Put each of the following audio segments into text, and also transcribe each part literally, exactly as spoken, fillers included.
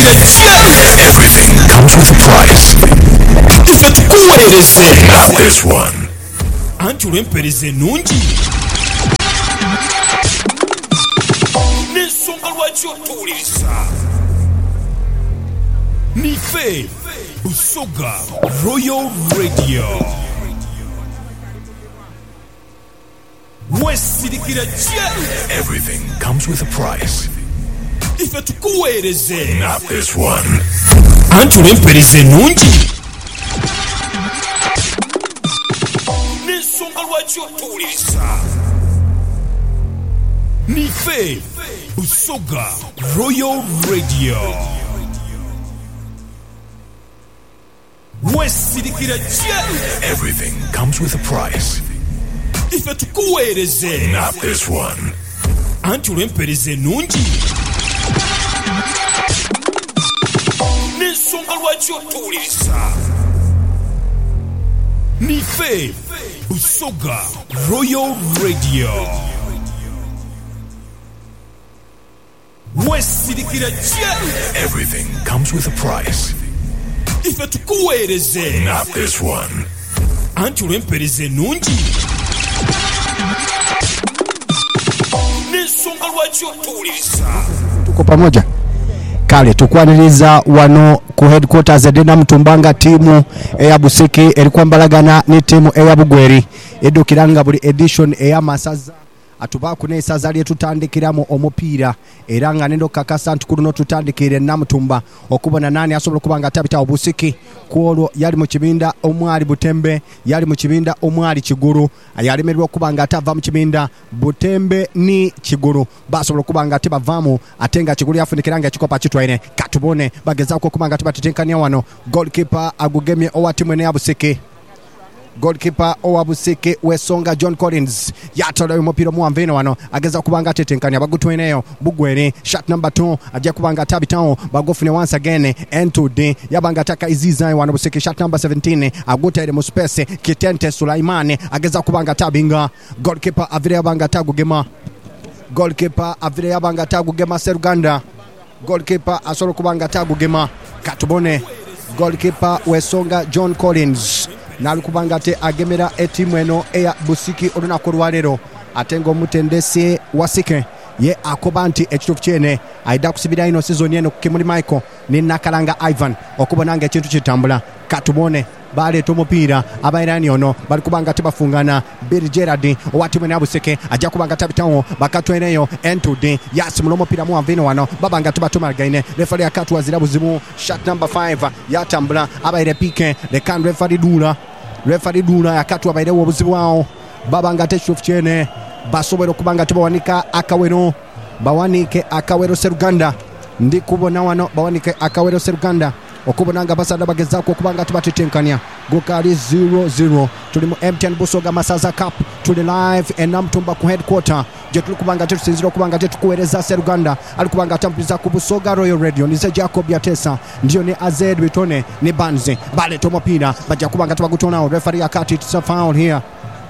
Everything comes with a price. If it kuwereze Not this one. anti olw'empeereza ennungi n'ensonga lwaki otuwuliriza nife Busoga Royal Radio wesirikira gye Everything comes with a price. ife tukuweereze Not this one. anti olw'empeereza ennungi n'ensonga lwaki otuwuliriza nife Busoga Royal Radio wesirikira gye Everything comes with a price. ife tukuweereze Not this one. anti olw'empeereza ennungi n'ensonga lwaki otuwuliriza nife Busoga Royal Radio wesirikira gye Everything comes with a price. ife tukuweereze Not this one. anti olw'empeereza ennungi n'ensonga lwaki otuwuliriza tuko pamoja kale tukwaniriza wano ku headquarters edena mtumbanga timu eya Busiki erikwambalagana ne timu eya Bugweri edukiranga buli edition eya masaza atuba kune saza lye tutandikiramu omupiira era nga nendo kakasa ntukuruno tutandikire namutumba okubona nani asobola kubanga tabita Obusiki kwolwo yali mu kibinda omwali Butembe yali mu kibinda omwali Kiguru ayalemerwa kubanga atava mu kibinda Butembe ni Kiguru basobola kubanga tebavamu atenga Kiguru yafunikiranga ekikopa kitwaine katubone bagezako kubanga tibatetenkania wano goalkeeper agugemye owa timu ne ya Busiki goalkeeper owa Busiki Wesonga John Collins yatola umupira muwamveno wano ageza kubanga tetenkanya bagutweneyo Bugweri shot number two ajja kubanga tabitawo bagofune once again N two D yabanga taka iziza wano Busiki shot number seventeen agutaire mu space Kitente Sulaimane ageza kubanga tabinga goalkeeper avire yabanga tagugema goalkeeper avire yabanga tagugema Seruganda goalkeeper asoro kubanga tagugema katubone goalkeeper Wesonga John Collins nalikubanga te agemera etimu eno eya Busiki olunaku lwalero atengo mutendesi Wasike ye akoba nti ekitufu kyene aida kusibira ino season eno Kimuli Michael ne Nakalanga Ivan okubonanga ekintu kitambula katubone bale tomopira abairani ono balikubanga tebafungana Bill Gerard owatimu ne Busiki ajja kubanga tabitawo bakatweneyo N two D yasimulo mupira mu avino wano babanga tebatuma gaine referee akatu wazira buzimu shot number five yatambula abaire pike le kan referee dula referee dula yakatu abaire obuzibu wao babanga tekitufu kyene basobera okubanga tebawanika akawero bawanike akawero Seruganda ndi kubona wano bawanike akawero Seruganda okubonanga basada bagezako okubanga tubatetenkania gokali zero zero tuli mu M ten Busoga Masaza Cup tuli live enamtumba ku headquarter je tuli kubanga tetusinzira okubanga tetukuwereza Seruganda ali kubanga tampiza ku Busoga Royal Radio nize Jacob Yatesa ndio ni Azed Bitone ni Banze bale tomopira baja kubanga tubagutona referee akati it's a foul here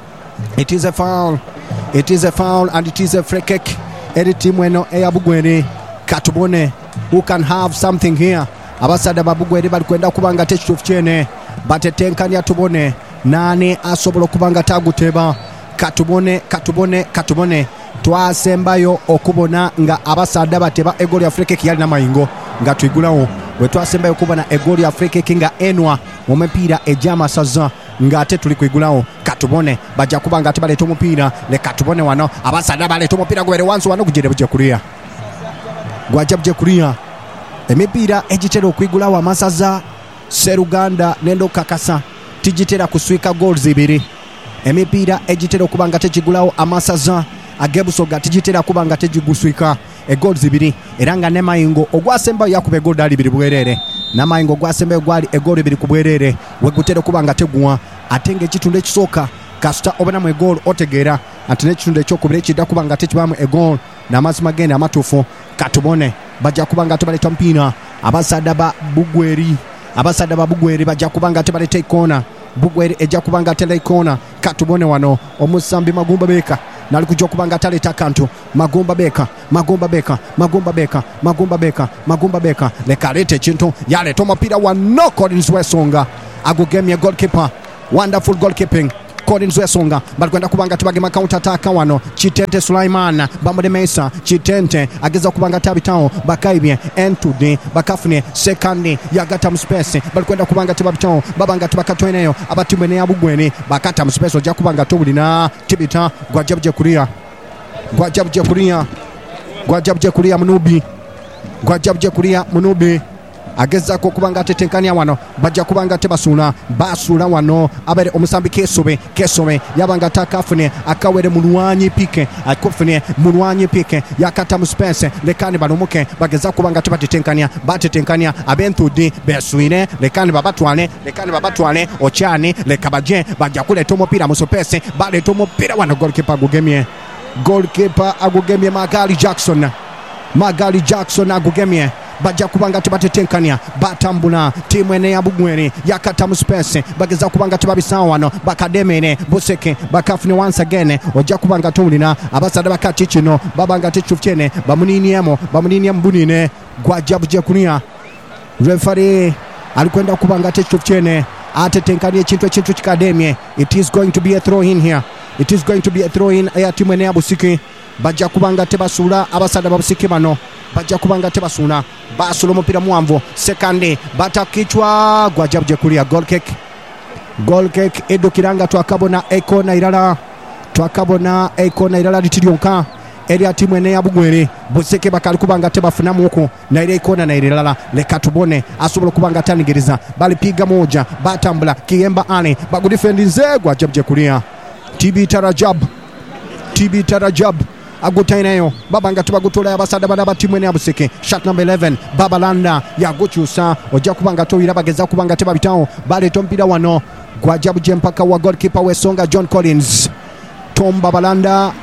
it is a foul it is a foul and it is a free kick eri timu eno eya Bugweri katubone who can have something here abasada babugweri bali kwenda kubanga tekitufu kyene batetenkanya tubone nani asobola kubanga taguteba katubone katubone katubone twasembayo okubona nga abasada bateba egoli Afrika kiyali na mayingo nga tuigulawo bwe twasembayo kubona egoli Afrika kinga enwa omupira ejama saza nga ate tuli kuigulawo katubone baja kubanga tebaleta omupira le katubone wano abasada baleta omupira gwere wansi wano kujere buje kulia gwajabje kulia emipira ejitera okwigulawo amasaza Seruganda nendo kakasa tijitera kuswika goals ibiri emipira ejitera okubanga tekigulawo amasaza agebusoga tijitera kubanga tejiguswika e goals ibiri eranga ne mayingo ogwasemba yakube goal dali biri bwerere na mayingo gwasemba gwali e goal ibiri kubwerere wegutera kubanga tegwa atenge kitunde kisoka kasta obana mu goal otegera atine kitunde kyokubire kidda kubanga tekibamu e goal na mazima gene amatufu katubone baja kubanga tubaleta mpina abasada ba Bugweri abasada ba Bugweri baja kubanga tebaleta ikona Bugweri eja kubanga tele ikona katubone wano omusambi magumba beka nalikuja kubanga taleta kantu Magumba Beka Magumba Beka Magumba Beka Magumba Beka Magumba Beka lekalete chintu yale toma pira wa no Collins Wesonga agugemye goalkeeper wonderful goalkeeping Collins Wesonga balikwenda kubanga tibagema counter attack wano Chitente Sulaiman Bamode Mesa Chitente ageza kubanga tabitao bakaibye entude bakafune second yagata mspese balikwenda kubanga tibabitao babanga tibakatweneyo abatimene yabugwene bakata mspese oja kubanga tobulina tibita gwajabje kulia gwajabje kulia gwajabje kulia Munubi gwajabje kulia Munubi ageza ko kubanga tetenkania wano bajja kubanga tebasula basula wano abere omusambi kesobe kesobe yabanga takafune akawere mulwanyi pike akofune mulwanyi pike yakata muspense lekani banomuke bageza kubanga tebatetenkania batetenkania abentudi beswine lekani babatwane lekani babatwane ochani lekabaje bajja kule tomo pira musopese bale tomo pira wano goalkeeper agugemye goalkeeper agugemye Magali Jackson Magali Jackson agugemye bajja kubanga tebatetenkania batambula timu ene ya Bugweri yakata muspense bageza kubanga tebabisawa wano bakademene Buseke bakafune once again ojja kubanga tumulina abasada bakati kino babanga techufchene bamuniniemo bamuniniemo bunine gwajabuje kunia referee alikwenda kubanga techufchene atetenkania chintu chintu chikademie. It is going to be a throw in here. It is going to be a throw in ya timu ene ya Busiki bajja kubanga tebasula abasada babusiki bano bajja kubanga tebasula basula mupira muamvo second bata kichwa gwajabuje kulia goal kick goal kick Edo Kiranga twakabona eko na irala twakabona eko na irala litirionka eri timu ene ya Bugweri Buseke bakali kubanga tebafuna muko na ile ikona na irala leka tubone asobola kubanga tanigiriza bali piga moja batambula Kiyemba ane bagudifendinze gwajabuje kulia T B Tarajab T B Tarajab agutainayo babanga tubagutola abasada bana timu ene ya Buseke shot number eleven Babalanda yagochusa ojja kubanga toyira bageza kubanga tebabitawo bale tompira wano gwajabuje mpaka wa goalkeeper Wesonga John Collins. Tom Babalanda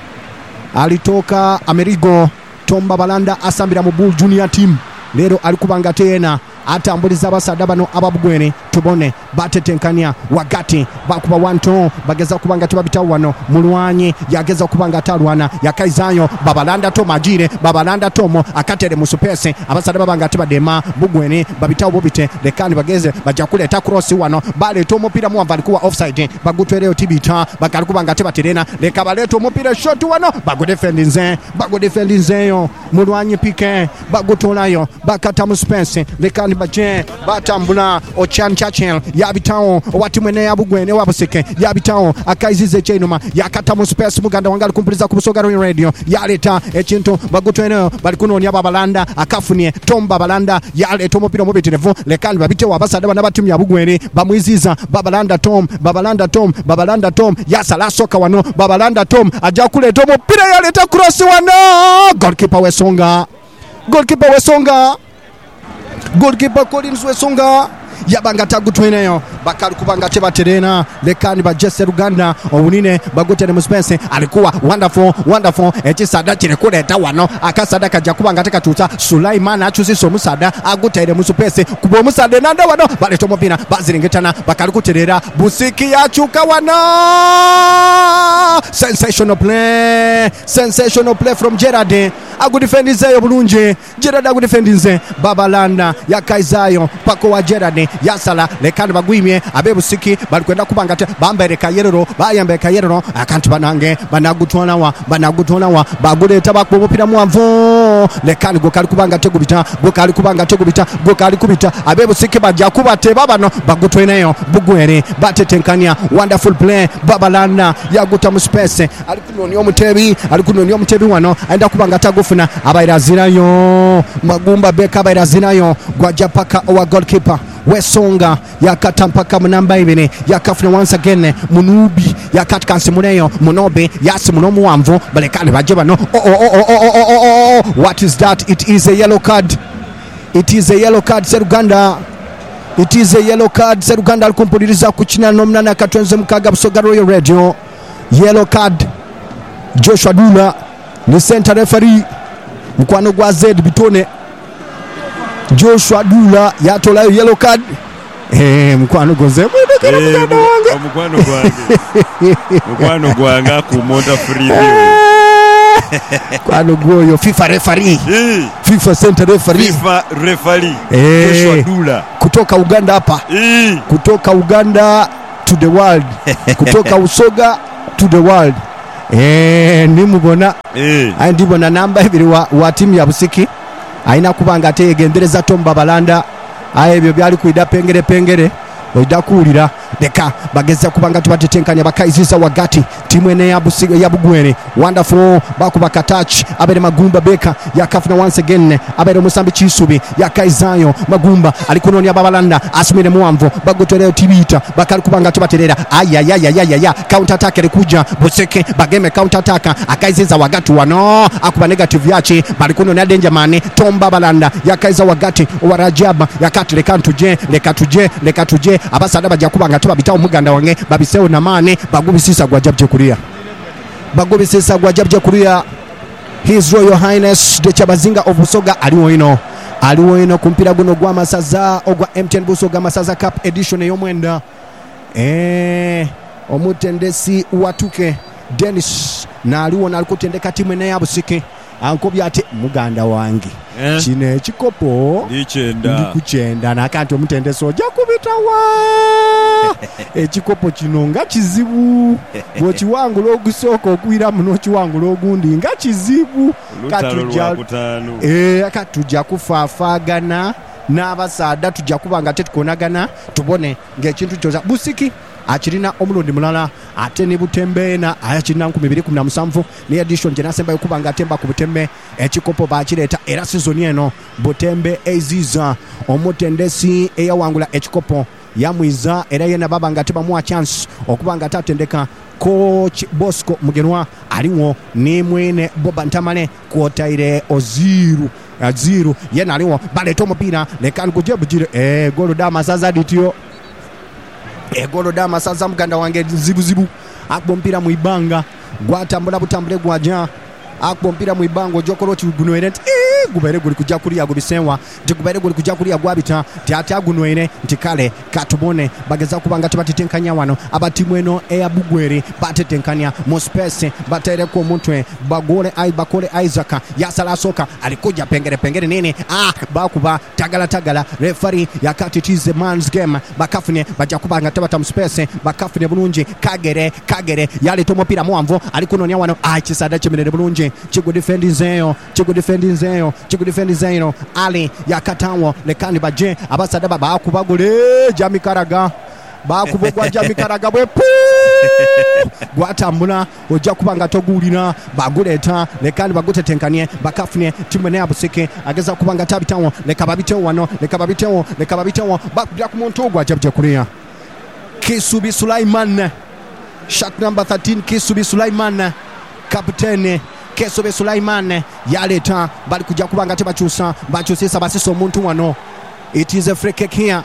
alitoka Amerigo. Tom Babalanda asambira mu Bull Junior team lero alikubanga tena atambuliza abasada bano ababugwene tubone batetenkania wagati bakuba wanto bageza kubanga tebabitawo wano mulwanyi yageza kubanga talwana yakaizayo Babalanda to majire Babalanda tomo akatere musupese abasada babanga tebadema Bugwene babitawo bobite lekani bageze bajja kuleta cross wano bale to mupira muamva alikuwa offside bagutwereo tibita bakali kubanga tebaterena leka baleto mupira shot wano bagudefendinze bagudefendinzeyo mulwanyi pike bagutolayo bakata musupese lekani baje batambula Ochan Chachel yabitawo wati mwene ya Bugwene wa Buseke yabitawo akaizize chenuma yakata mu space muganda wangali kumpuliza kubusoga radio yaleta echinto bagutwene balikuno nya Babalanda akafunie Tom Babalanda yaleta omupira mubitirevu lekani babite wabasada bana batimu ya Bugwene bamwiziza Babalanda Tom Babalanda Tom Babalanda Tom yasala soka wano Babalanda Tom aja kuleta omupira yaleta cross wano goalkeeper Wesonga goalkeeper Wesonga goalkeeper Collins Wesonga yabanga tagutweneyo bakali kubanga tebaterena lekani bajese Ruganda obunine bagotene muspense alikuwa wonderful wonderful ekisada kire kuleta wano akasada kajja kubanga tekatuta Sulaiman achusiso musada agutere musupese kubo musade nanda wano baleto mopina baziringetana bakali kuterera Busiki yachuka wano sensational play sensational play from Gerard agudifendize obulunje Gerard agudifendize Babalanda yakaizayo pako wa Gerard yasala lekani bagwimye abe Busiki balikwenda kubanga te bambereka yerero bayambeka yerero akantu banange banagutwana wa banagutwana wa baguleta bakubopira muamvo lekani gokali kubanga tegubita gokali kubanga tegubita gokali kubita abe Busiki bajja kubate babano bagutweneyo Bugwere batetenkania wonderful play Babalanda yaguta mu space alikunoni omutebi alikunoni omutebi wano aenda kubanga tagufuna abayrazirayo Magumba Beka abayrazirayo gwajja paka owa goalkeeper Wesonga yakata mpaka namba ibene yakafuna once again Munubi yakati kansimuneyo Munobe yasi munomu wamvo balekani baje bano oh oh oh oh oh oh oh what is that? It is a yellow card. It is a yellow card Seruganda. It is a yellow card Seruganda alikumpuliriza kuchina nomnana katwenze mkaga Busoga Royal Radio. Yellow card Joshua Dula ni center referee mkwano gwa Z Bitone. Joshua Dula yatola yellow card eh mkwano goze mkwano gwange mkwano gwange ku Monta Free kwano goyo FIFA referee FIFA center referee FIFA referee eh, Dula kutoka Uganda hapa kutoka Uganda to the world kutoka Usoga to the world eh nimubona eh ndibona namba ibiri wa, wa timu ya Busiki aina kubanga tegendereza Tomba Balanda ayebyo byali kuida pengere pengere oidakulira deka bageza kubanga tubatetenkanya bakaizisa wagati timu ene ya Busiki ya Bugwere wonderful bakuba touch abere Magumba beka yakafuna once again abere Musambi Chisubi yakaizayo Magumba alikunonya Babalanda asumire muamvo bagotoleo tibita bakali kubanga tubaterera aya ya ya ya ya counter attack elikuja Busiki bageme counter attack akaiziza wagati wano akuba negative yachi balikunonya Denjamani Tomba Balanda yakaiza wagati wa Rajaba yakati lekantuje lekatuje lekatuje abasada bajja kubanga tubabita omuganda wange babiseo na mane bagubisisa gwa jabje kulia bagubisisa gwa jabje kulia His Royal Highness de Chabazinga of Busoga aliwo ino aliwo ino kumpira guno gwa masaza ogwa M T N Busoga Masaza Cup edition eyomwenda eh omutendesi watuke Dennis na aliwo nalikutendeka timu ene ya Busiki ankobya ati muganda wange eh? Kine ekikopo ndichenda ndikuchenda nakanti omutendesi ojja kubita wa ekikopo kino nga kizibu bwokiwangula ogusooka okuwira muno kiwangula ogundi nga kizibu katujja eh katujja kufaafagana n'abasaada tujja kubanga tetukonagana tubone ng'ekintu kyoza Busiki achirina omulundi mulala ate ne Butembe na ayachirina nkumi bibiri kumi na musanvu ne edition jena semba yokubanga temba ku Butembe ekikopo bakireta era season eno Butembe eziza omutendesi eyawangula ekikopo yamwiza era yena baba ngateba mu chance okubanga tatendeka coach Bosco Mugenwa aliwo ne mwene Boba Ntamale kwotaire oziru aziru yena aliwo bale tomopira lekani kujebujire eh golo da masaza ditio egolo da masaza muganda wange zibu zibu akbompira mu ibanga gwatambula butambule gwaja akbompira mu ibango jokolo kigunoere eh gubere guli kujja kuri yago bisenwa tikubere guli kujja kuri yagwabita tyati agunoere ntikale katubone bageza kubanga tibatitenkanya wano abatimu eno eya Bugwere batetenkanya mu space batere ko mutwe bagole ai bakole Isaac yasala soka alikuja pengere pengere nini ah bakuba tagala tagala referee yakati tize man's game bakafune bajja kubanga tabata mu space bakafune bulungi kagere kagere yale tomopira muamvo alikunonya wano ah kisada chemerere bulungi chigo defending zeyo chigo defending zeyo chigo defending zeyo ali yakatawo lekani baje abasada baba akubagole jamikaraga bakubogwa jamikaraga bwepu gwatambula ojja kubanga togulina baguleta lekani bagutetenkanye bakafune timu ne Busiki ageza kubanga tabitawo lekababitewo wano lekababitewo lekababitewo bakubya ku muntu ogwa jabje kulia Kisubi Sulaiman shot number thirteen Kisubi Sulaiman kapteni Kisubi Sulaiman yaleta bali kujja kubanga tebachusa bachusisa basiso omuntu wano. It is a free kick here.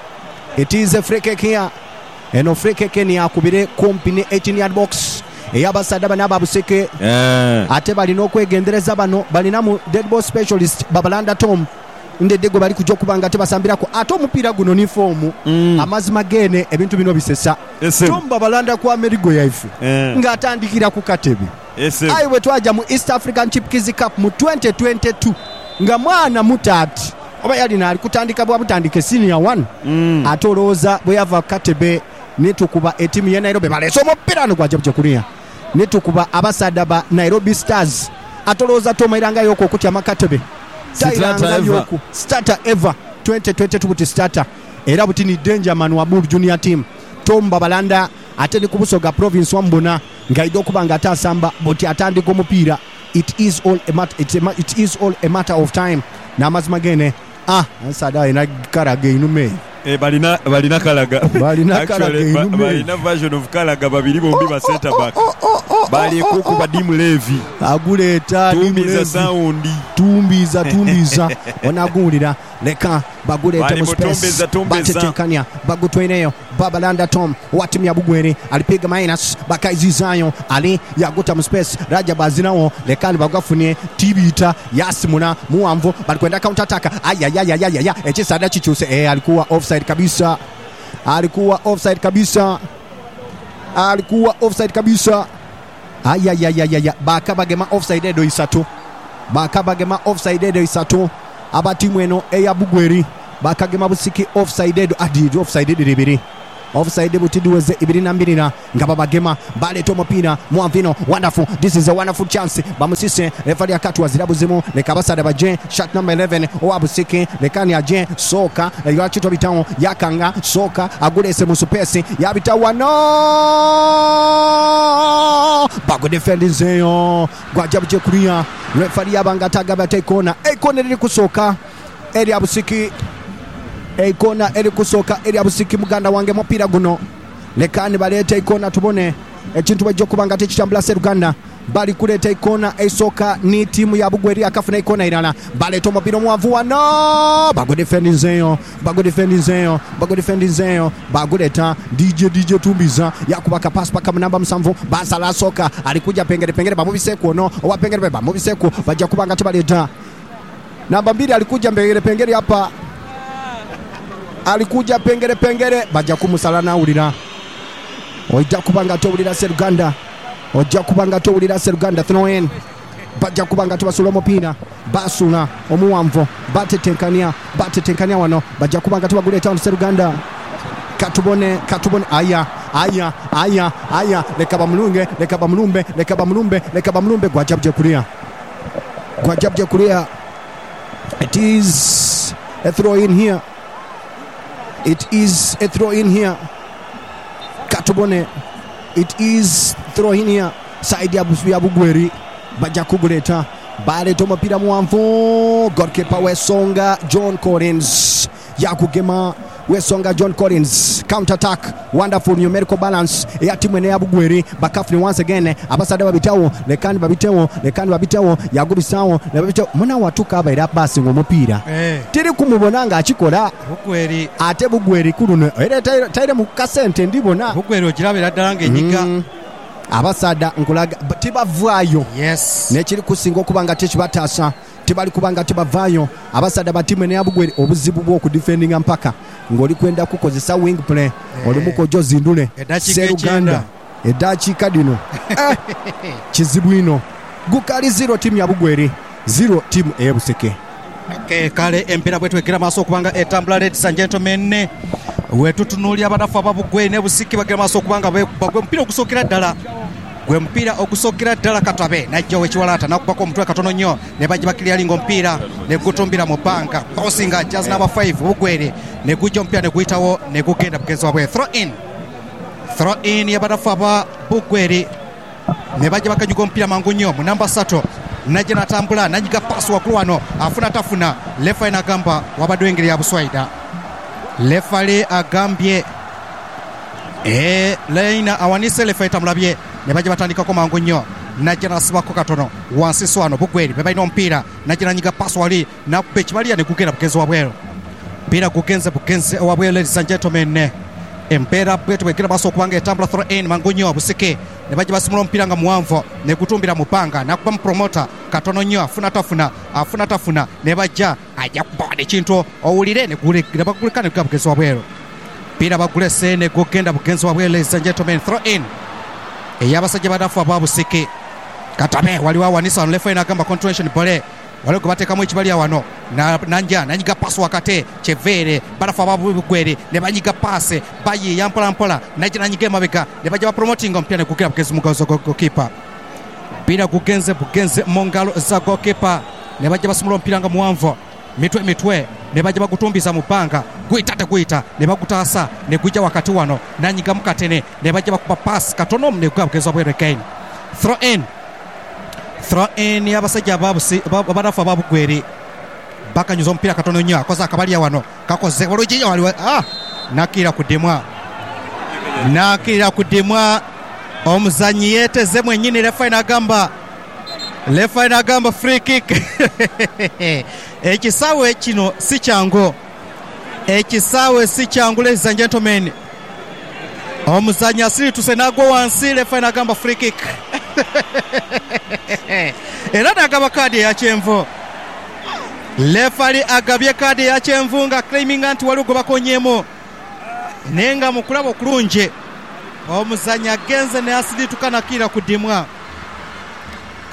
It is a free kick here. Eno free kick ni akubire company eighteen yard box eyabasada bana Busiki eh ate bali nokwegendereza bano balina mu dead ball specialist Babalanda Tom ndedego bali kujja kubanga tebasambira ko ate omupira guno ni form mm. amazima gene ebintu bino bisesa Tom Babalanda kwa Amerigo yaifu eh. nga atandikira ku katebe aiwe twaja mu East African Chipkizi Cup mu twenty twenty-two nga mwana mutati oba yali na alikutandika bwa butandike senior one mm. atoloza bwe yava katebe netukuba etimu ya Nairobi baleso omupira kwa jabje kulia netukuba abasada ba Nairobi Stars atoloza Tom iranga yoko kutya makatebe starter ever starter ever twenty twenty-two buti starter era buti ni Denjaman wa Bull Junior team Tom Babalanda ateni kubusoga province wambona ngaido kubanga atasamba buti atandika omupira. It is all a matter it's a, it is all a matter of time na mazima gene ah asada ina karaga inume eh balina balina kalaga balina kalaga inume balina version of kalaga babiri bombi ba center back bali kuku badimu Levi aguleta tumbiza sound tumbiza tumbiza onagulira leka baguleta mu space batetekanya bagutweneyo Babalanda Tom wa timu ya Bugwere alipiga minus bakaizizayo ali yaguta mu space Raja bazinawo lekani bagafunie tibita yasimuna muamvo balikwenda counter attack ayayayayaya ekisada kichuse eh alikuwa offside kabisa alikuwa offside kabisa alikuwa offside kabisa ayayayayaya bakabagema offside edo isatu bakabagema offside edo isatu aba timu eno eya Bugweri bakagema Busiki offside edo adi offside edo ibiri offside butiduweze ibiri na mbirina nga babagema baleeta omupiira Mwamvino wonderful this is a wonderful chance bamusise referee akatwa zirabuzimu leka basada baje shot number eleven owa Busiki lekani aje soka yakito bitawo yakanga soka agulese musupesi yabitawa no bago defending zeyo gwajabu je kulia referee abanga tagaba tekona ekona lili kusoka eri Busiki Eikona eri kusoka eri Busiki muganda wange mupira guno lekani baleta ikona tubone ekintu bajjo kubanga tekitambula Seruganda bali kuleta ikona esoka ni timu ya Bugweri akafuna ikona irana baleta omupira omwavu wano bago defending zeyo bago defending zeyo bago defending zeyo baguleta DJ DJ Tumbiza yakubaka pass paka namba musanvu basala soka alikuja pengere pengere bamubiseko ono owa pengere bamubiseko bajja kubanga tibaleta namba mbili alikuja pengere pengere hapa alikuja pengere pengere baja kumusala naulira ojja kubanga towulira Seruganda ojja kubanga towulira Seruganda throw in baja kubanga tubasula omupira basula omuwanvo batetenkania batetenkania wano baja kubanga tubaguleta on Seruganda katubone katubone aya aya aya aya leka bamulunge leka bamulumbe leka bamulumbe leka bamulumbe gwajabje kulia gwajabje kulia it is a throw in here. It is a throw in here. Katubone. It is throw in here. Side ya Bugweri. Baja kuguleta. Bale toma pira Mwamvu. Goalkeeper Wesonga John Collins. Yakugema Wesonga John Collins. Counter attack. Wonderful numerical balance. Ya timu ene ya Bugweri. Bakafni once again. Abasada babitawo. Lekani babitawo. Lekani babitawo. Yagubisawo. Babitawo. Muna watuka abaira basi ngomupira. Eh. Tiri kumubonanga achikola. Bugweri. Ate Bugweri kuruno. Ere taire mu kasente ndibona. Bugweri okirabira ddala ng'enyiga. Mm. Abasada nkulaga tibavaayo. Yes. Nekiri kusinga okubanga tekibataasa. Tibali kubanga tibavaayo. Abasada batimu ne Bugweri obuzibu bwo ku defending mpaka ngoli kwenda kukozesa wing play. Eh. Oli muko Jozindule. Seruganda. Edachika dino. eh. Kizibu ino. Gukali zero timu ya Bugweri. Zero timu ya Busiki. Okay, kale empira bwetu ekira maso okubanga etambula ladies and gentlemen wetu tunuli abadafu ababugwe ne Busiki bakira maso okubanga bagwe mpira okusokera ddala gwe mpira okusokera ddala Katabe najja wekiwalata nakubako omutwe katono nnyo ne baji bakiri alingo mpira ne gutumbira mu banka bosinga jazz number five Bugwere ne gujja mpira ne guitawo ne gugenda bukenzo bwe throw in throw in yabadafu aba Bugwere ne baji bakanyugo mpira mangu nnyo mu namba three naje natambula najiga pass wakulu wano afuna tafuna lefa inagamba wabadde engeri ya Buswaida lefale agambye eh leina awanise lefa itamulabye ne baje batandika ko mangu nnyo naje nasibako katono wansi swano Bugweri bebaina ompira naje nanyiga pass wali na kupechibalia ne kugenda bukenzo wabwero pira kugenze bukenze wabwero ladies and gentlemen empera bwetu wekira baso kubanga etambula throw in mangu nnyo Busiki ne baje basimula mpira nga Muwanvo ne kutumbira mupanga na kuba promoter katono nnyo afuna tafuna afuna tafuna ne bajja ajja kubade kintu owulire ne kulikira bakulikane kwa bukenzo wabwero pira bagulese ne kugenda bukenzo wabwero ladies and gentlemen throw in eyabasajja badafu aba Busiki Katabe waliwa wanisa on lefa inagamba continuation bole wale kubateka mu ekibali wano na nanja nanyiga pass wakate Chevere badafu aba Bugweri ne banyiga pass bayi yampola mpola naje nanyiga mabeka ne bajja ba promoting ompya ne kukira bukenzo mugazo goalkeeper pira kugenze bugenze mongalo za goalkeeper ne bajja basumula mpira nga Muwanvo mitwe mitwe ne bajja bagutumbiza mupanga guitate guita ne bagutasa ne kujja wakati wano nanyiga mukatene ne bajja bakupa pass katono ne kwa bukenzo bwere again throw in throw in yabasajja babusi badafu aba Bugweri bakanyuza ompira katono nnyo akoza akabali wano kakoze olujja wali ah nakira kudimwa nakira kudimwa omuzanyi yeteze mwenyini lefa inagamba lefa inagamba free kick ekisawe kino si kyangu ekisawe si kyangu ladies and gentlemen omuzanyi asiri tuse nagwa wansi lefa inagamba free kick era nagaba kadi ya kyenvu lefali agabye kadi ya kyenvu nga claiming anti wali gobakonyemo nenga mukulaba okulunje omuzanyi agenze ne asidituka nakira kudimwa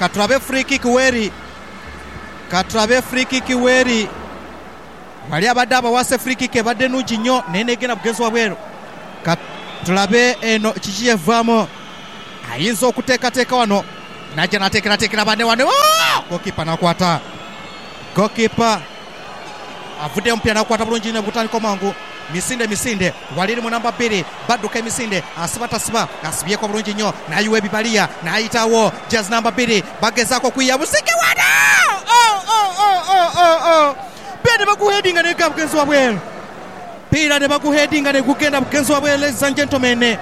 katulabe free kick weri katulabe free kick weri wali abadde abawase free kick ebadde nungi nnyo naye negenda bugenzi wabweru katulabe eno kiki yevaamu ayinza okuteekateeka wano najja nateekerateekera banne wane gokipa nakwata gokipa avudde omupiira nakwata bulungi ne butandika mangu misinde misinde waliri mu namba bbiri badduka emisinde asiba tasiba asibyeko bulungi nnyo nayiwa ebibaliya nayitawo jazz namba bbiri bagezaako kuyiya Busiki wana pira ne baguhedinga nega bugenzi wabweru pira ne baguhedinga negugenda bugenzi wabweru ladies and gentlemen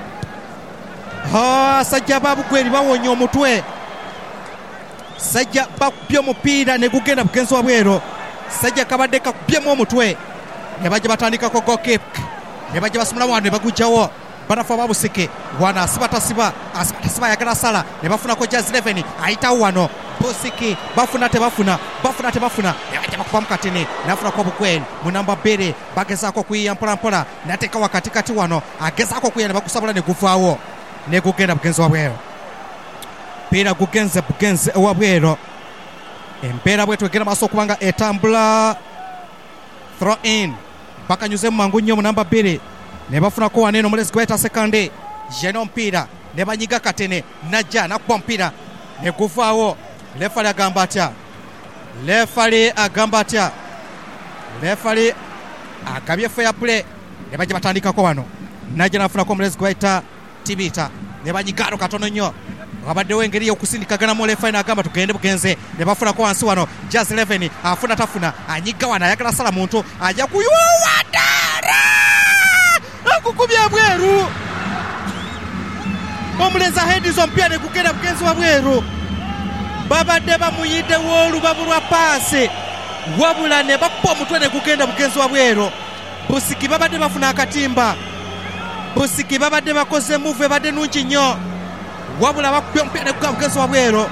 sajja babugweri bawonya omutwe sajja bakubye omupiira negugenda bugenzi wabweru sajja kabadde kakubyemu omutwe ne bajja batandikako gokip ne bajja basumulamu wano ne bagujjawo banafu ababusike wana asibatasiba asibatasiba ayagala sala ne bafunako jazz eleven ayitawo wano Busiki bafuna tebafuna bafuna tebafuna ne bajja bakubamu katini nafunako obugweri mu namba bbiri bagezaako kuyiya mpolampola nateeka wakatikati wano agezaako kuyiya ne bagusabula ne guvaawo ne gugenda bugenzi wabweru piira gugenze bugenzi wabweru empeera bwetu egenda maaso okubanga etambula throw in bakanyuzemu mangu nnyo mu namba bbiri ne bafunako waneeno omulezi gwebayita sekande yena omupiira ne banyiga katene najja nakuba omupiira ne guvaawo lefali agamba atya lefali agamba atya lefali agabye fair play ne bajja batandikako wano najja nafunako omulezi gwebayita tibita ne banyigano katono nnyo wabaddewo engeri y'okusindikaganamu lefali n'agamba tugende bugenze ne bafunako wansi wano jazz eleven afuna tafuna anyiga wano ayagala sala muntu ajja kuyuwadara akukubya bweru omulezi ahediza omupiira ne gugenda bugenzi wa bweru babadde bamuyiddewo olubabu lwa paasi wabula ne bakuba omutwe ne gugenda bugenzi wa bweru Busiki babadde bafuna akatimba Busiki babadde bakoze move badde nungi nnyo wabula bakubye omupiira ne gugenda bugenzi wa bweru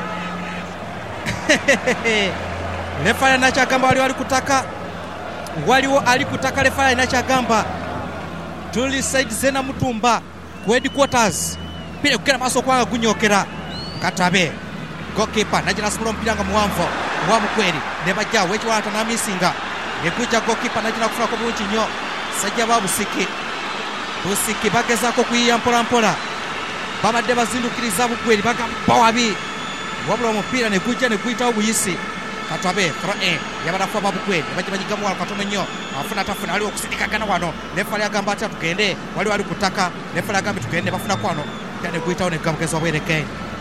lefali nakyagamba waliwo ali kutaka waliwo ali kutaka lefali nakyagamba tuli side zena mutumba ku headquarters pire kugenda maaso okwanga gunyokera katabe gokipa najja nasumula omupiira nga muwanvu wamukweri ne bajjawo ekiwalata n'amisinga ne gujja gokipa najja nakufunako bulungi nnyo sajja ba Busiki Busiki bagezaako kuyiya mpolampola babadde bazindukiriza bugweri bagamba wabi wabula omupiira ne gujja ne guyitawo buyisi katabe throw in yabadafu ababugweri ne bajja banyigamu wano katono nnyo afuna tafuna waliwo okusindikagana wano lefali agamba atya tugende waliwo ali kutaka lefali agambe tugende bafunako wano pira ne guyitawo ne gabugezi wabwereke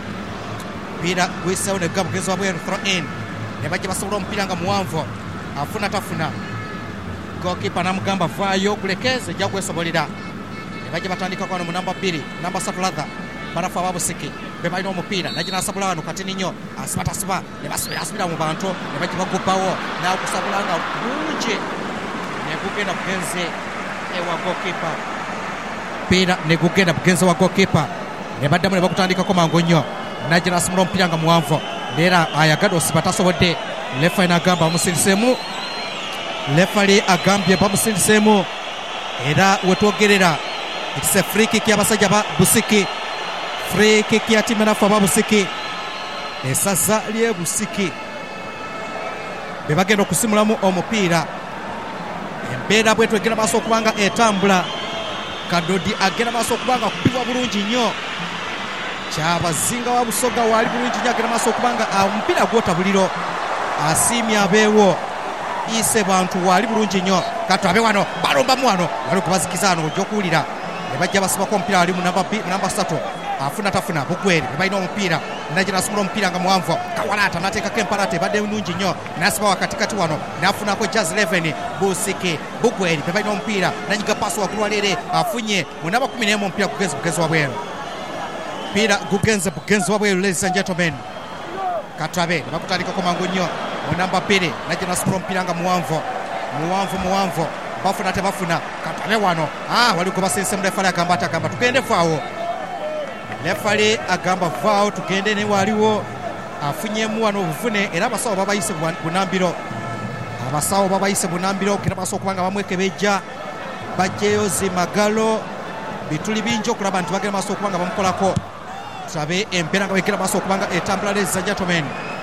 pira guyisewo ne gabugezi wabweru throw in ne bajja basobola omupiira nga muwanvu afuna tafuna gokipa namugamba vaayo gulekeze ejja gwesobolera ne bajja batandikako wano mu namba bbiri namba satu latha banafu ababusiki be balina omupiira najja nasabula wano katini nnyo asibatasiba ne basubira asubira mu bantu ne bajja bagubawo nakusabula nga bungi ne gugenda bugenze ewa gokipa piira ne gugenda bugenze wa gokipa ne baddamu ne bakutandikako mangu nnyo najja nasumula omupiira nga muwanvu era ayagadde osiba tasobodde lefali n'agamba bamusindiseemu lefali agambye bamusindiseemu era wetwogerera it's a free kick y'abasajja ba Busiki free kick ya timu enafu aba Busiki esaza lye Busiki be bagenda okusimulamu omupiira embeera bwetu egenda maaso okubanga etambula Kadodi agenda maaso okubanga akubibwa bulungi nnyo kyabazinga wa Busoga wali bulungi nnyo agenda maaso okubanga omupiira gwotabuliro asiimye abeewo ise bantu wali bulungi nnyo katwabe wano balombamu wano wali okubazikiza wano ojja okuwulira ne bajja basibako omupiira wali mu namba ssatu afuna tafuna bugweri be balina omupiira najja nasumula omupiira nga muwanvu kawalata nateekako empalata ebadde nungi nnyo nasiba wakatikati wano nafunako jazz eleven Busiki bugweri be balina omupiira nanyiga paasi waggulu walere afunye mu namba kumi n'emu omupiira gugenzi bugenzi wabweru piira gugenze bugenzi wabweru ladies and gentlemen katwabe ne bakutandikako mangu nnyo mu namba bbiri najja nasumula omupiira nga muwanvu muwanvu muwanvu bafuna tebafuna katwabe wano ah wali gwe basinse mu lefali agamba ati agamba tugende faawo lefali agamba vaawo tugende ne waliwo afunyemu wano obuvune era abasawo babayise bunambiro abasawo babayise bunambiro kera maaso okubanga bamweke bejja bajjeyo zimagalo bituli bingi okulaba nti bagenda maaso okubanga bamukolako turabe empera nga wekera maaso okubanga etambula ladies and gentlemen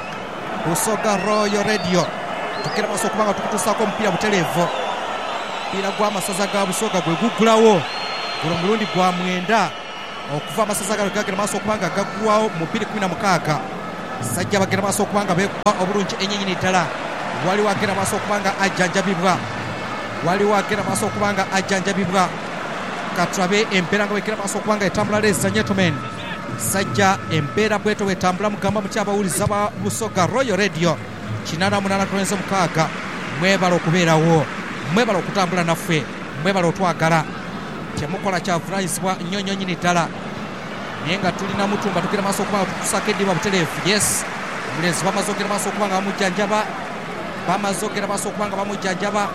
Busoga Royal Radio tukira maaso okubanga tukutusaako omupiira butereevu omupiira gw'amasaza ga Busoga gwe guggulawo guno mulundi gwa mwenda okuva amasaza gano gagera maaso okubanga gaggulwawo mu bbiri kumi na mukaaga sajja bagera maaso okubanga beekuba obulungi ennyinnyini ddala waliwo agera maaso okubanga ajjanjabibwa waliwo agera maaso okubanga ajjanjabibwa katurabe empeera nga wekera maaso okubanga etambula ladies and gentlemen sajja empeera bweto wetambula mugamba muti abawuliza ba Busoga Royal Radio kinana munana tulenze mukaaga mwebala okubeerawo mwebala okutambula naffe mwebala otwagala kyemukola kyavunanyizibwa nnyo nnyo nnyini ddala naye nga tulina mutumba tugera maaso okubanga tutusako eddiba butereevu yes omulenzi bamaze ogera maaso okubanga bamujjanjaba bamaze ogera maaso okubanga bamujjanjaba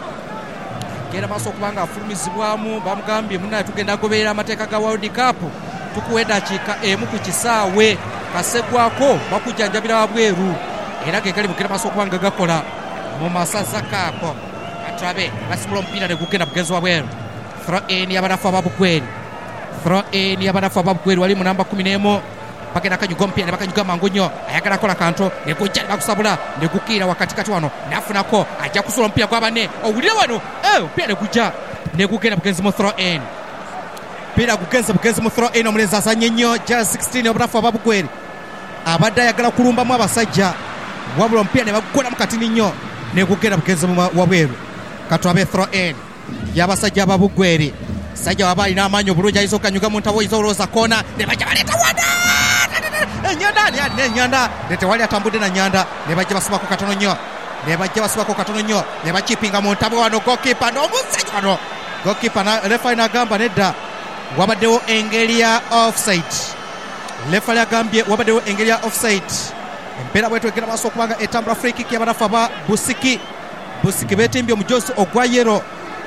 gera maaso okubanga afulumizibwamu bamugambye munaye tugenda agoberera amateeka ga World Cup tukuwa eddakiika emu ku kisaawe kasegwako bakujjanjabira wabweru era ge gali bugera maaso okubanga gakola mu masaza kaapo katurabe basimula omupiira ne gugenda bugenzi wabweru throw in y'abanafu ababugweri throw in y'abanafu ababugweri wali mu namba kumi n'emu bagenda kanyuga omupiira ne bakanyuga mangu nnyo ayagala kola kanto ne gujja ne bakusabula ne gukiira wakatikati wano nafunako ajja kusula omupiira gwa banne owulire wano omupiira ne gujja ne gugenda bugenzi mu throw in omupiira gugenze bugenzi mu throw in omulenzi azanye nnyo ja sixteen y'abanafu ababugweri abadde ayagala kulumbamu abasajja wabula omupiira ne bagugolamu katini nnyo ne gugenda bugenzi wabweru katwabe throw in y'abasajja ababugweri sajja waba alina amaanyi obulungi ayinza okukanyuga mu ntabo oyinza olowooza koona ne bajja baleeta wada enyanda ani alina enyanda ne tewali atambudde na nyanda ne bajja basibako katono nnyo ne bajja basibako katono nnyo ne bakipinga mu ntabo wano gokipa n'omusenyu wano gokipa refali n'agamba nedda wabaddewo engeri ya offside refali agambye wabaddewo engeri ya offside empeera bwetu egenda maaso okubanga etambula free kick y'abanafu aba Busiki Busiki beetimbye omujosi ogwa yero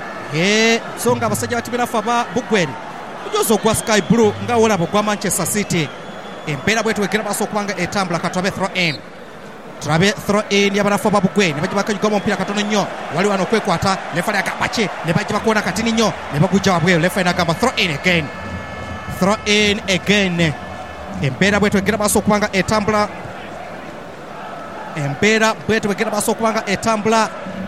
so nga abasajja batibirafu aba Bugweri mujosi ogwa sky blue nga wolaba ogwa Manchester City empeera bwetu egenda maaso okubanga etambula katurabe throw in turabe throw in y'abanafu aba Bugweri ne bajja bakanyugamu omupiira katono nnyo wali wano okwekwata lefali agamba ki ne bajja bakuwona katini nnyo ne bagujja wabweru lefali n'agamba throw in again throw in again empeera bwetu egenda maaso okubanga etambula empeera bwetu egenda maaso okubanga etambula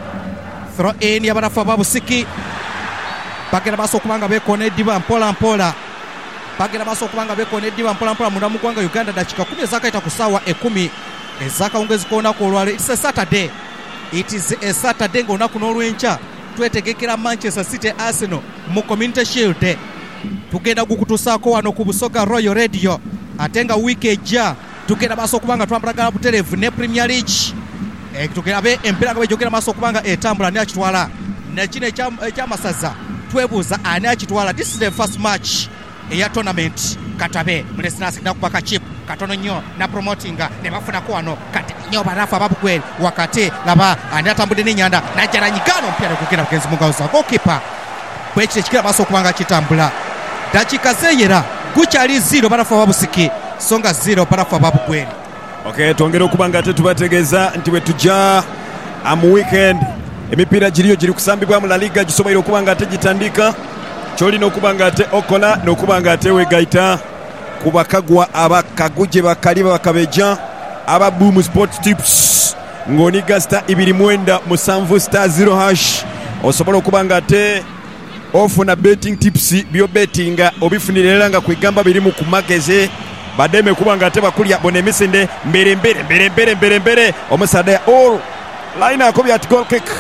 throw in y'abanafu aba Busiki bagenda maaso okubanga beekona eddiba mpola mpola bagenda maaso okubanga beekona eddiba mpola mpola munda mu ggwanga Uganda dakiika kumi ezakayita ku ssaawa ekumi ezakawungezi k'olunaku olwale it's a Saturday it is a Saturday ng'olunaku n'olwenkya twetegekera Manchester City Arsenal mu Community Shield tugenda gukutusaako wano ku Busoga Royal Radio ate nga wiiki ejja tugenda maaso okubanga twambalagala butereevu ne Premier League tugerabe empeera nga bejogera maaso okubanga etambula ani akitwala nekino ekyamasaza twebuuza ani akitwala this is the first match eya tournament katabe mulesinasi nakubaka chip katono nnyo na promotinga ne bafunako wano kati nnyo banafu ababugweri wakati laba ani atambudde n'enyanda najjala nyigano omupiira ne gugenda bugenzi mu ngalo za goalkeeper bwekiro ekigera maaso okubanga kitambula dakiika zeeyera gukyali zero banafu ababusiki so nga zero banafu ababugweri okay twongera okuba nga ate tubategeeza nti bwe tujja mu weekend emipiira giriyo giri kusambibwa mu La Liga gisoboire okuba nga ate gitandika kyolina okuba nga ate okola n'okuba nga ate wegaita ku bakagwa abakaguje bakaliba bakabeja aba Boom Sports Tips ng'oniga star ibiri mwenda musanvu star zero hash osobola okuba nga ate ofuna betting tips byo bettinga obifunira era nga kwegamba birimu ku mageze bademe kuba nga ate bakulya bona emisinde mbere mbere mbere mbere mbere mbere omusada all line akobya at goal kick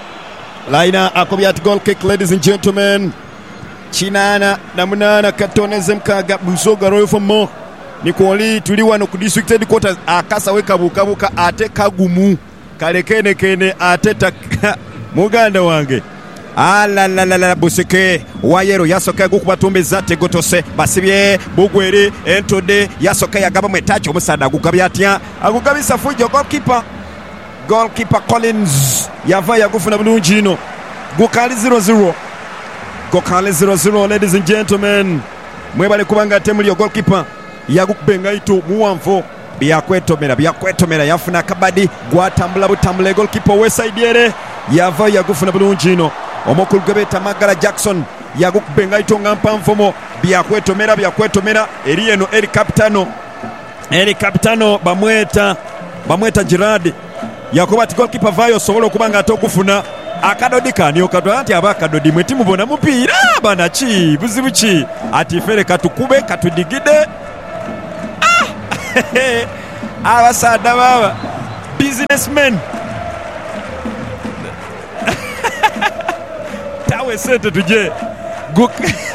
line akobya at goal kick ladies and gentlemen kinana na munana katoneze mkaga Busoga Royal Fomo nikoli tuli wano ku district headquarters akasa weka bukabuka ate kagumu kalekene kene ate muganda wange ala la la la Busike wayero yasoka gukubatumbiza tegotose basibye Bugweri entode yasoka yagaba mwetacho omusada gukabya atya agukabisa fujo goalkeeper goalkeeper Collins yava yagufuna bulungi ino gukali zero zero gokale zero zero ladies and gentlemen mwebale kubanga temuli goalkeeper yagukubenga ito muwanvo byakwetomera byakwetomera yafuna kabadi gwatambula butambula goalkeeper weside yere yava yagufuna bulungi ino omukulu gwebeta Magala Jackson yagukubenga ito nga mpanfomo byakwetomera byakwetomera eri eno eri kapitano eri kapitano bamweta bamweta Gerard yakuba ati goalkeeper vayo osobola okuba nga ate okufuna akadodi kani okatwala nti aba akadodi mwe timubona mupiira bana ki buzibu ki ati fere katukube katudigide ah! abasaada baba businessmen tawe sente tuje Guk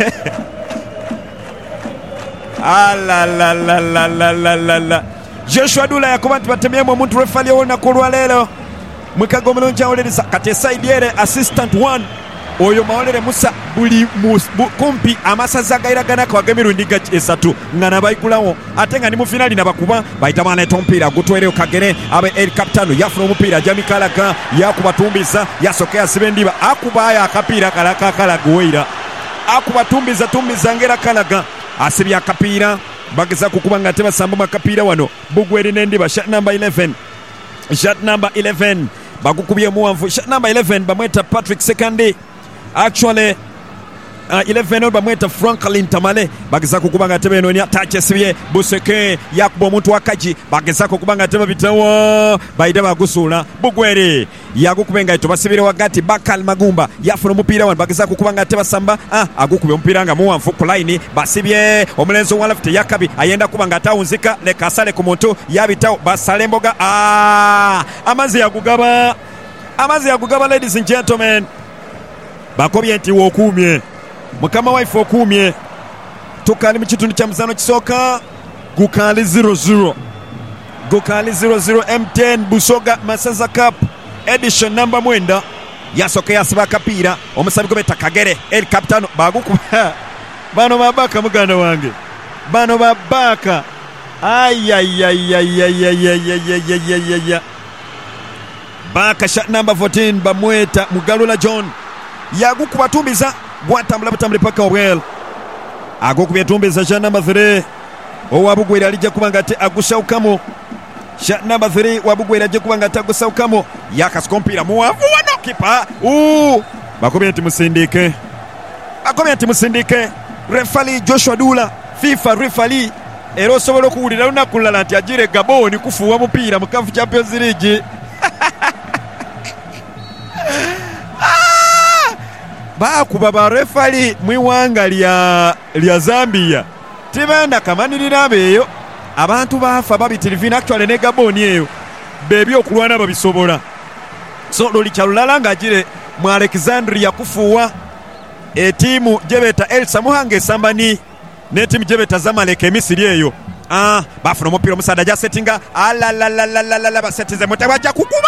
ala la la la la la la la Joshua Dula yakuba nti batemyemu omuntu refali olunaku lwaleero mwikago mulungi awulereza kati esaidi ere assistant one oyo mawolere musa buli kumpi amasaza gairaganako ag'emirundi esatu nga nabaigulawo ate nga ni mu finali nabakuba bayita baleeta omupiira gutwereyo kagere abe el kapitano yafuna omupiira jamikalaga yakuba tumbiza yasoke yasiba endiba akubayo akapiira kalaka kalaga weira akuba tumbiza tumbiza ngera kalaga asibya akapiira bageza kukuba nga tebasamba makapiira wano Bugweri n'endiba shot number eleven shot number eleven bagukubye muwanvu shot number eleven bamweta Patrick Sekande actually uh, eleven bamweta Franklin Tamale bageza kukuba nga tebe enonya tachesibye Buseke yakuba omuntu wakaji bageza kukuba nga tebe bitawo baide bagusula Bugweri yagukubenga ito basibire wagati Bakal Magumba yafuna omupiira wano bageza kukuba nga tebe samba ah agukubye omupiira nga muwanvu ku line basibye omulenzo wa left yakabi ayenda kuba nga tawunzika leka asale ku muntu yabitawo basale mboga ah amazi yagugaba amazi yagugaba ladies and gentlemen bakobye nti wokumye mukama waifu okumye tukali mu kitundu kya muzano kisoka gukali zero zero gukali zero zero M ten Busoga Masaza Cup edition number mwenda yasoke yasiba kapira omusabi gobeta Kagere el kapitano bagukuba bano babaka muganda wange bano babaka ay ay ay ay ay ay ay baka shot number fourteen bamweta Mugalula John yagukuba tumbiza gwatambula butambule paka well agokubye tumbiza shot number three owabugwira alije kubanga ate agushaukamo shot number three wabugwira alije kubanga ate agushaukamo yakasikompira muwavu wano kipa u bakobye ati musindike bakobye ati musindike refali Joshua Dula FIFA refali ero sobolo kuwulira lunakulala nti ajire Gaboni kufuwa mupiira mu CAF Champions League bakuba barefali mwiwanga lya lya Zambia tibanda kamanirira abeyo abantu bafa babitirivina actually ne Gaboni eyo bebi okulwana babisobola so loli kyalulala ngajire mu Alexandria kufuwa etimu jebeta El Samuhange Sambani ne timu jebeta Zamalek Misiri eyo ah bafuna omupira omusada ja settinga ala la la la la la basettize mutabaja kukuba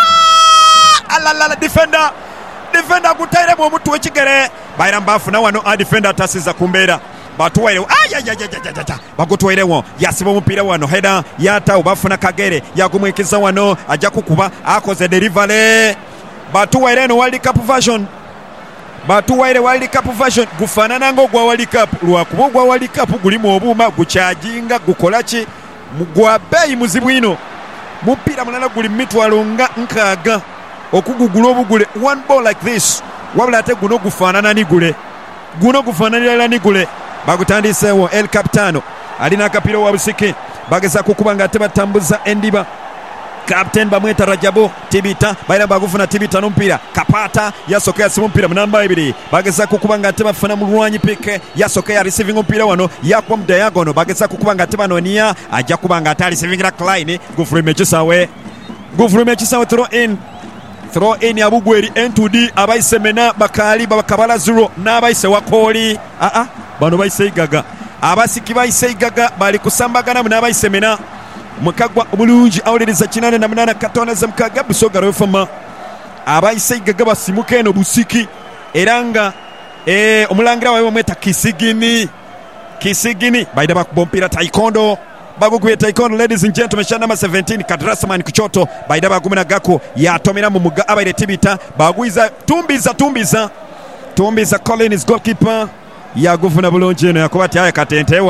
ala la la defender defender kutaire mu mutu wekigere bayira mbafuna wano a defender atasiza kumbera batuwaire ayayayayaya bagutwairewo yasiba omupiira wano header yata bafuna Kagere yagumwikiza wano ajja kukuba akoze delivery batuwaire eno World Cup version batuwaire World Cup version gufanana ng'ogwa World Cup lwakuba ogwa World Cup gulimu obuuma gukyajinga gukolaki mugwa beyi muzibwino mupiira mulala guli mitwalo nga nkaaga okugugula obugule one ball like this wabula ate guno gufaanana nigule guno gufaananira nigule bagutandiseewo El Capitano alina akapiira wa Busiki bageza kukuba nga ate batambuza endiba Captain bamweta Rajabo Tibita bayira bagufuna Tibita n'omupiira Kapata yasoka yasimu omupiira mu namba ebiri bageza kukuba nga ate bafuna mulwanyi pike yasoka ya receiving omupiira wano yakuba mu diagonal bageza kukuba nga ate banonia ajja kuba nga ate receiving la Klein gufuluma ekisawe gufuluma ekisawe throw in throw in ya Bugweri N two D abaise mena bakali babakabala zero n'abaise wakoli a a bano baise igaga abasiki baise igaga bali kusambagana mu n'abaise mena mukagwa omulungi awuliriza kinane na munana katona za mukaga Busoga refama abaise igaga basimuka eno Busiki eranga eh omulangira wawe mweta Kisigini Kisigini baida bakubompira taekwondo bagukwe taekwondo ladies and gentlemen shana number seventeen Kadrasman Kuchoto baida bagumina gako yatomera mu muga abaire Tibita bagwiza tumbiza tumbiza tumbiza Collins goalkeeper yagufuna bulungi eno yakobati aya katentewa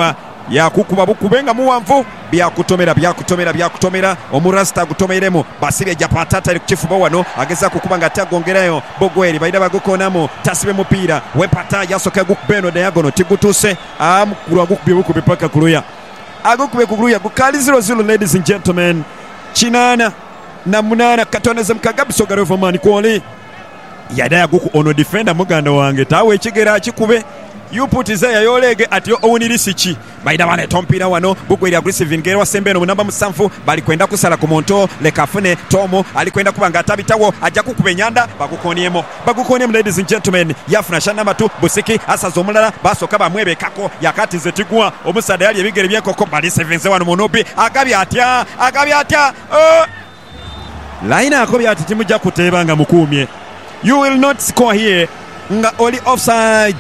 yakukuba bukube nga muwanvu byakutomera byakutomera byakutomera omurasta agutomeremu basibye japatata ali kukifuba wano ageza kukuba nga tagongerayo Bugweri baida bagukonamo tasibe mupiira wepata yasoka gukubeno diagono tigutuse amukuru agukubye bukube paka kuruya agukubye kuruya gukali zero zero. Ladies and gentlemen, chinana na munana katoneze mukagabiso garevo mani kwoli yadaya guku ono defender muganda wange tawe ekigera kikube yuputiza yayolege ati owunirisiki baida bane tompira wano Bugweri aggressive ngero wasembeno munamba musanfu bali kwenda kusala ku monto lekafune Tomo ali kwenda kubanga atabitawo ajja kukubenyanda bagukoniemo bagukoniemo. Ladies and gentlemen, yafuna shana matu Busiki asaza omulala basoka bamwebe kako yakati zetigwa omusada yali ebigere byekoko bali sevenze wano monobi agabi atya agabi atya uh! Laina akobi ati timu ja kutebanga mukumye. You will not score here nga oli offside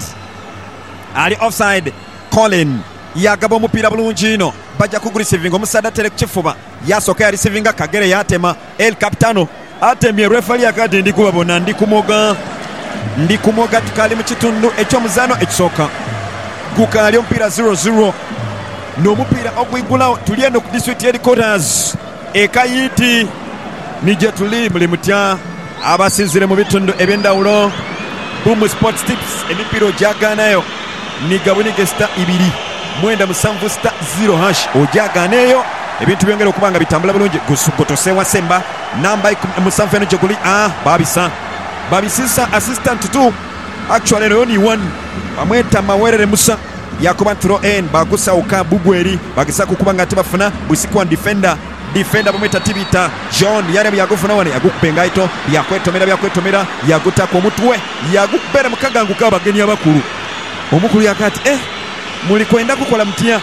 ali offside. Colin yagaba omupira bulungi ino bajja kugurisivinga omusada tere kukifuba yasoka ya receiving Kagere yatema El Capitano atemye referee akati ndikubabona ndikumoga ndikumoga tukali mu kitundu ekyomuzano ekisoka gukali omupira zero zero n'omupira ogwigulawo tuli eno ku district headquarters ekayiti nije tuli muli mutya abasinzire mu bitundu ebyendawulo Boom Sports Tips emipiro gyaganayo nigabunike star ibiri mwenda musanvu star zero hash ojaganeyo ebintu byongera okubanga bitambula bulungi gusugotosewa semba namba musanvu eno gyeguli ah babisa babisisa assistant two actually only one bamweta mawerere musa yakuba throw in bagusa uka Bugweri bagisa kukubanga ati bafuna Busiki defender defender bamweta Tibita John yare byagufuna wane yagukupenga ito yakwetomera byakwetomera yaguta ku mutwe yagubera mukagangu kabageni abakuru omukulu yakati eh muli kwenda kukola mtia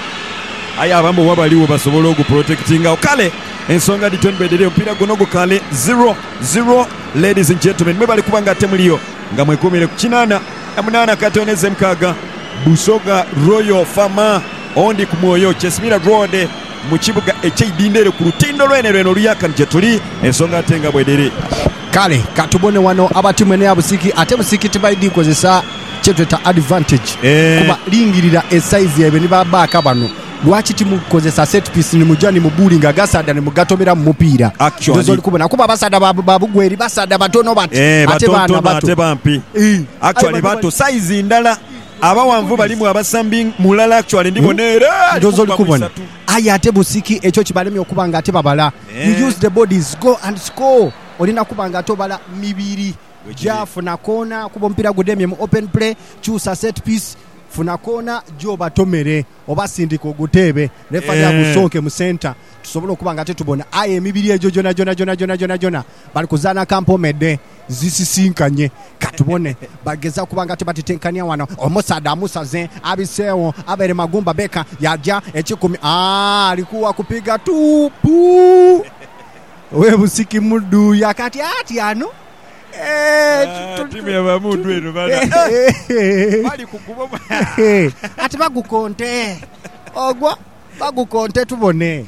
aya abambo wabaliwo basobola okuprotectinga okale ensonga ditonbedere mpira guno gukale zero zero. Ladies and gentlemen, mwe bali kubanga temuliyo nga mwekomere ku kinana amunana katoneze mkaga Busoga Royal Farmer ondi ku Mwoyo Chesimira Road mu kibuga ekyidindere ku lutindo lwene lweno luyaka nje tuli ensonga tenga bwedere kale katubone wano abatimu ene ya Busiki ate Busiki tibaidi kozesa chetweta advantage eh. kuba lingirira esize yabe ni babaka bano lwachi timu kozesa set piece ni mujani mubulinga gasada ni mugatomera mu mupira actually kubona kuba basada babugweri basada batono bati eh, ate bana bate bampi eh. Actually bato size ndala abawanvu balimu abasambi mulala actually ndibonera hmm? Ndozo likubona aya ate Busiki echo kibalemi okubanga ate babala eh. You use the bodies go and score olina kubanga atobala mibiri jafuna kona kuba mpira gudemye mu open play chusa set piece funa kona joba tomere obasindiko gutebe refa ya busonke mu center tusobola okubanga ate tubona aye mibiri ejo jona jona jona jona jona jona bali kuzana kampo mede zisisinkanye katubone bageza kubanga ate batitenkania wana omusada musaze abisewo abere magumba beka yaja ekikumi ah alikuwa kupiga tupu we Busiki mudu yakati ati ano eh timu ya bamundu eno bana bali kukuboba ati bagukonte ogwa bagukonte tubone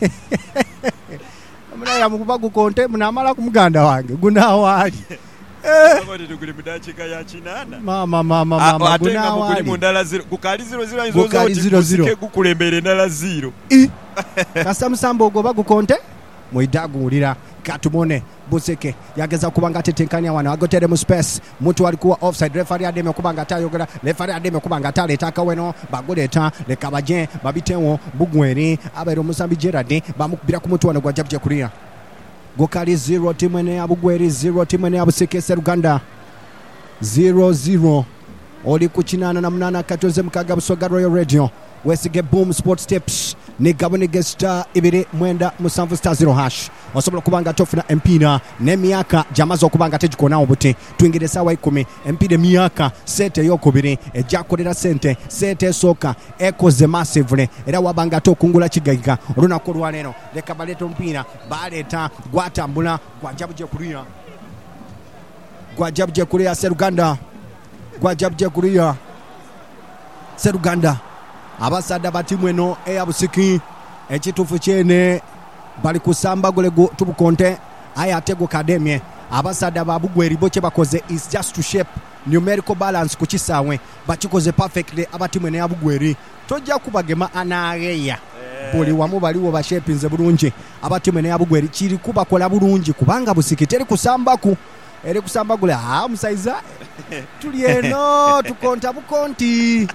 amuna ya mubagukonte munamala kumuganda wange guna wali eh bali tukuli mudachika ya chinana mama mama mama A, guna wali mundala zero gukali zero zero izo gukali zero zero gukulembere ndala zero kasa musambo go bagukonte muidagulira katubone Busiki yageza kubanga tetenkania wana agotere mu space mutu alikuwa offside referee ademe kubanga tayogera referee ademe kubanga taleta kaweno bagoleta lekabaje babitewo Bugweri abero musambi Gerard bamukubira ku mutu wana gwa jabje kuria gokali zero timu ene ya Bugweri zero timu ene ya Busiki Seruganda zero zero oli kuchinana na munana katoze mkaga Busoga Royal Radio Wesige Boom Sports Tips ni gabone gesta ibiri mwenda musanvu star zero hash osobola kubanga tofuna empina ne miaka jamazo kubanga tejikona obuti twingire sawa ikumi empide miaka sete yokubiri ejakolera sente sete soka ekoze massively era wabanga tokungula kigaga runa kolwa leno leka baleto mpina baleta gwatambula gwajabuje kulia gwajabuje kulia Seruganda gwajabuje kulia Seruganda abasada batimu eno eya Busiki ekitufu kyene bali kusamba gole tubukonte aya atego kademye abasaadde ababugweri bo kye bakoze is just to shape numerical balance ku kisaawe bakikoze perfectly abatimu ne abugweri tojja kubagema anaageya buli wamu baliwo bashepinze bulungi abatimu ne abugweri kiri kubakola bulungi kubanga busiki teri kusambaku eri kusambagula ha musaiza tuli eno tukonta bukonti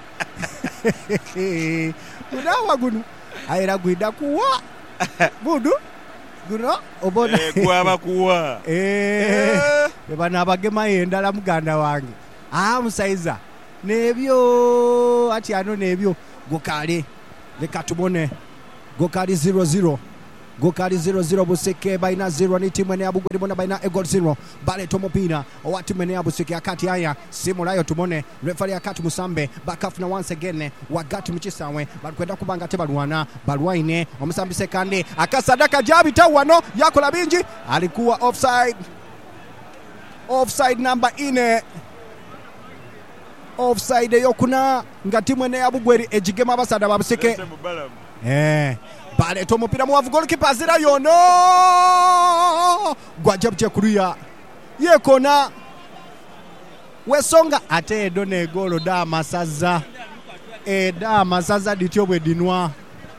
mudawa guno ayera gwida kuwa budu guno obona gwaba kuwa eh bana bagema yendala muganda wange ah musaiza nebyo ati ano nebyo gokale leka tubone gokali zero zero gokali zero zero buseke baina zero ni timu ne abugweri bona baina egol zero bale tomopina owati mene abuseke akati haya simu layo tubone referee akati musambe bakafuna once again wagati mukisawe balikwenda kubanga tebalwana balwaine omusambi sekande akasadaka jabi tawano yakola bingi alikuwa offside offside number ine offside yokuna ngatimu ne abugweri ejigema basada babuseke eh bale tomopira mu goalkeeper azira yono gwajabje kuria yekona wesonga ate edo ne golo da masaza eda masaza dityo bwe dinwa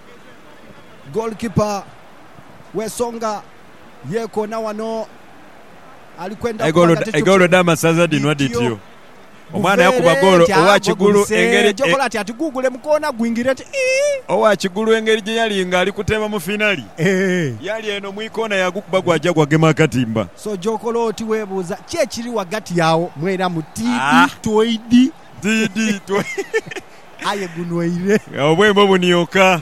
goalkeeper wesonga yekona wano alikwenda egolo egolo da masaza dinwa dityo omwana yakuba golo owa kigulu engeri jokola ati ati google mukona gwingire ati owa kigulu engeri gye yali nga ali kutema mu finali eh yali eno mu ikona yagukuba gwaja gwagema katimba so jokola oti webuza kye kiri wagati yawo mwera muti toidi didi to aye gunweire obwembo bunioka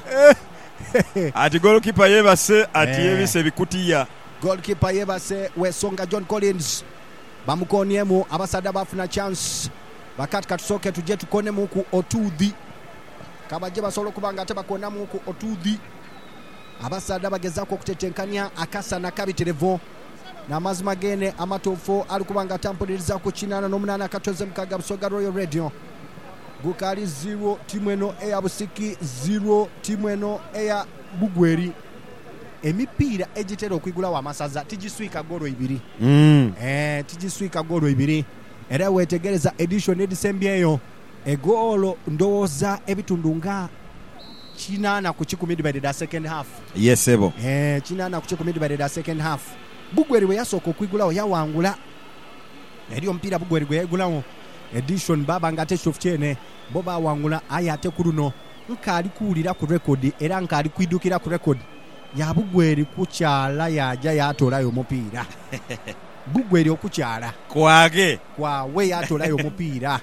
ati goalkeeper yebase ati yebise bikutiya goalkeeper yebase Wesonga John Collins bamukonyemu abasada bafuna chance bakati katusoke tuje tukone muku otudhi kabaje basolo kubanga ate bakona muku otudhi abasada bagezako kutetenkanya akasa na kabiterevo na mazima gene amatofo alikubanga tampuliriza ku kinana n'omunana katoze mukaga Busoga Royal Radio gukali zero timweno eya busiki zero timweno eya bugweri emipiira ejitero okwigula wa masaza tijiswika golo ibiri mm. eh tijiswika golo ibiri era wetegereza edition edisembyeyo egolo ndoza ebitundunga kinana ku kikumi divided by second half yes ebo eh kinana ku kikumi divided by second half bugweri we yasoko okwigulawo yawangula eriyo mpira bugweri gwe yagulawo edition baba ngate shofchene boba wangula ayate kuruno nkali kuulira ku record era nkali kuidukira ku record ya bugweri kukyala yaja yatolayo omupiira bugweri okukyala kwage kwawe yatolayo omupiira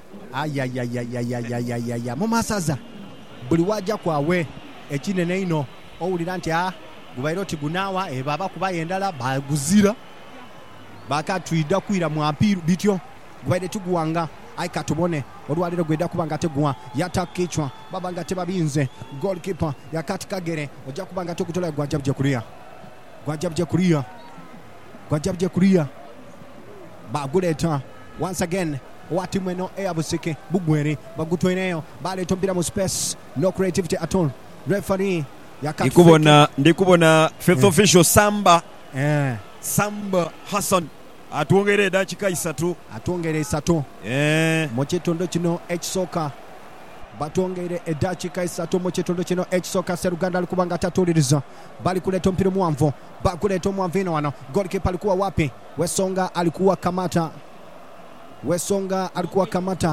ayayayayayayaya mu masaza buli wajja kwawe ekinene ino owulira nti a gubairo tigunawa e baba kuba yendala baguzira bakatwida kwira mu ampiru bityo gubaire tuguwanga aika tubone olwaliro gweda kubanga teguwa yatakichwa babanga tebabinze goalkeeper yakati kagere ojja kubanga tokutola gwajabje kulia gwajabje kulia gwajabje kulia baguleta once again wati mweno eyabusike bugwere bagutweneyo bale tombira mu space no creativity at all referee yakati ndikubona ndikubona fifth eh. official Samba eh Samba Hassan atwongere dakika isatu atwongere isatu eh mu kitondo kino ekisoka batwongere edakika isatu mu kitondo kino ekisoka Seruganda alikubanga tatuliriza bali kuleta mpira muwanvu bakuleta muwanvu wano goalkeeper alikuwa wapi Wesonga alikuwa kamata Wesonga alikuwa kamata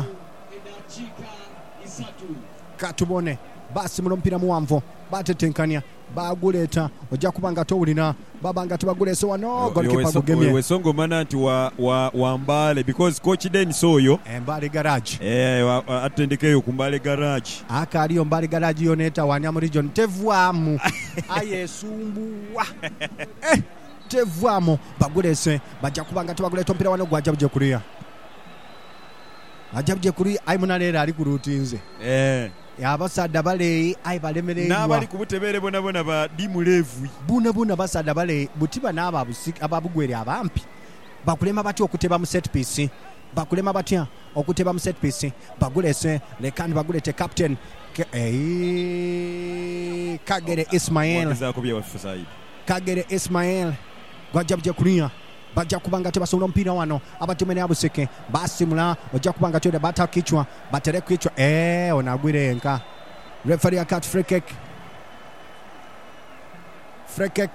katubone basi muno mpira muwanvu batetenkania baguleta ojja kubanga towulina babanga tebagulese wano goalkeeper bugemye Wesongo mana nti wa wa wambale because coach Dennis oyo embale garage eh atendekeyo kumbale garage akaliyo mbale garage yoneta wanya mu region tevwamu ayesumbuwa eh tevwamu bagulese bajja kubanga tebaguleta mpira wano gwajabuje kulia ajabuje kulia aimunalera ali kurutinze eh yabasada bale ai balemererwa nabali kubutebere bona bona ba dimulevu buna buna basada bale butiba naba busika ababugwere abampi bakulema bati okuteba mu set piece bakulema batya okuteba mu set piece bagulese lekani bagulete captain eh Kagere Ismail za kubya wafusaidi Kagere Ismail gwajabje kulia bajja kubanga tebasula omupiira wano abatimu ene Abuseke basimula ojja kubanga tyo bata kichwa batere kichwa eh onagwire enka referee akat free kick free kick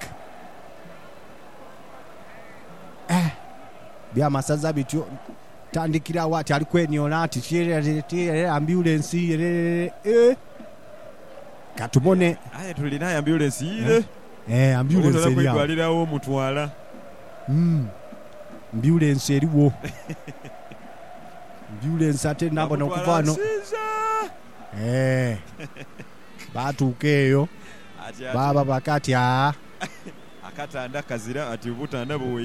eh bya masaza bityo tandikira wati alikwenyola ati chire ambulance eh katumone aye tulina ambulance ile eh ambulance ile ya kwalirawo mutwala mm ambulance eriwo ambulance ate nabo nokuvano eh batukeyo baba bakati a akatanda kazira ati ubutanda bwe